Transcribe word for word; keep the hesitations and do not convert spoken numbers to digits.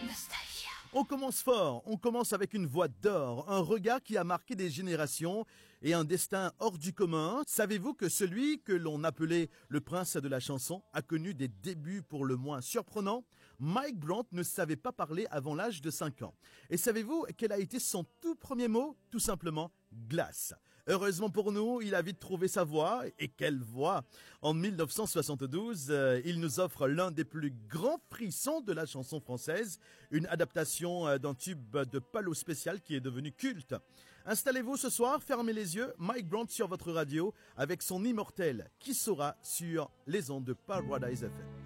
On commence fort, on commence avec une voix d'or, un regard qui a marqué des générations et un destin hors du commun. Savez-vous que celui que l'on appelait le prince de la chanson a connu des débuts pour le moins surprenants? Mike Brandt ne savait pas parler avant l'âge de cinq ans. Et savez-vous quel a été son tout premier mot? Tout simplement glace. Heureusement pour nous, il a vite trouvé sa voix. Et quelle voix! En mille neuf cent soixante-douze, euh, il nous offre l'un des plus grands frissons de la chanson française, une adaptation euh, d'un tube de Palo Spécial qui est devenu culte. Installez-vous ce soir, fermez les yeux, Mike Brandt sur votre radio avec son immortel qui sera sur les ondes de Paradise F M.